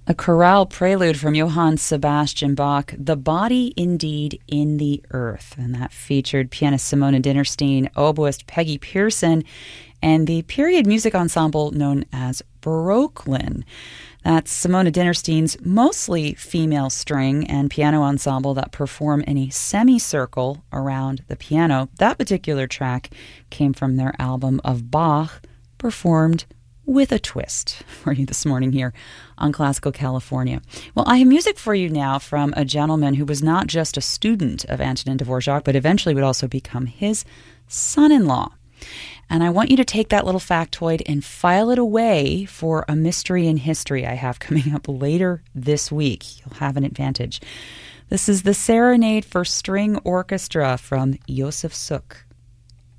A chorale prelude from Johann Sebastian Bach, The Body Indeed in the Earth. And that featured pianist Simona Dinnerstein, oboist Peggy Pearson, and the period music ensemble known as Brooklyn. That's Simona Dinnerstein's mostly female string and piano ensemble that perform in a semicircle around the piano. That particular track came from their album Of Bach, performed with a twist for you this morning here on Classical California. Well, I have music for you now from a gentleman who was not just a student of Antonin Dvorak, but eventually would also become his son-in-law. And I want you to take that little factoid and file it away for a mystery in history I have coming up later this week. You'll have an advantage. This is the Serenade for String Orchestra from Josef Suk.